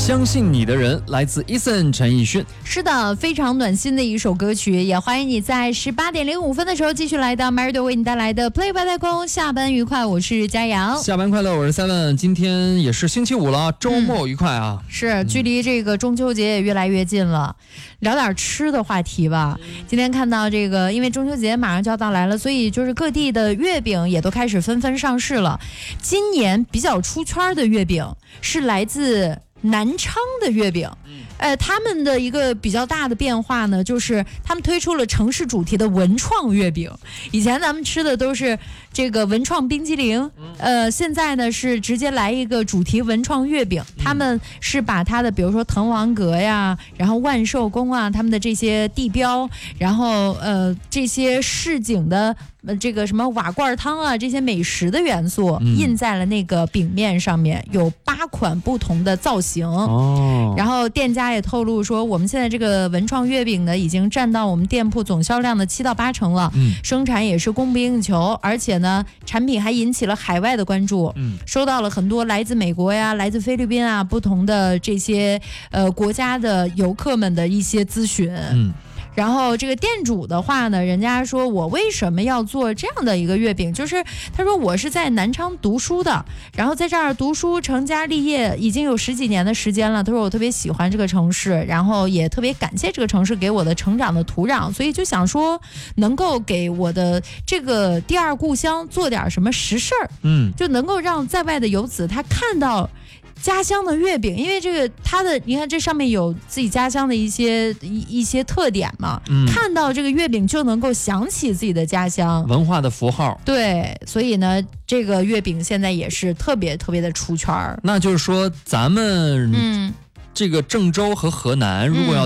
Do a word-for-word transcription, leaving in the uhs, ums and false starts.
相信你的人来自 Eason 陈奕迅。 是的，非常暖心的一首歌曲，也欢迎你在十八点零五分的时候继续来到 Marido 为你带来的 Play 外太空。下班愉快，我是佳阳。 下班快乐，我是 Seven。今天也是星期五了，周末愉快啊！ 嗯、是，距离这个中秋节也越来越近了，聊点吃的话题吧。今天看到这个，因为中秋节马上就要到来了，所以就是各地的月饼也都开始纷纷上市了。今年比较出圈的月饼是来自南昌的月饼，呃，他们的一个比较大的变化呢，就是他们推出了城市主题的文创月饼。以前咱们吃的都是这个文创冰激凌，呃，现在呢是直接来一个主题文创月饼。他们是把它的比如说滕王阁呀，然后万寿宫啊，他们的这些地标，然后呃这些市井的呃这个什么瓦罐汤啊，这些美食的元素印在了那个饼面上面，有八款不同的造型。 哦， 然后店家也透露说，我们现在这个文创月饼呢，已经占到我们店铺总销量的七到八成了，嗯，生产也是供不应求，而且呢，产品还引起了海外的关注，嗯，收到了很多来自美国呀、来自菲律宾啊不同的这些呃国家的游客们的一些咨询，嗯。然后这个店主的话呢，人家说我为什么要做这样的一个月饼，就是他说我是在南昌读书的，然后在这儿读书成家立业已经有十几年的时间了，他说我特别喜欢这个城市，然后也特别感谢这个城市给我的成长的土壤，所以就想说能够给我的这个第二故乡做点什么实事儿，嗯，就能够让在外的游子他看到家乡的月饼，因为这个它的你看这上面有自己家乡的一些一一些特点嘛，嗯，看到这个月饼就能够想起自己的家乡文化的符号。 对，所以呢这个月饼现在也是特别特别的出圈。 那就是说咱们嗯这个郑州和河南如果要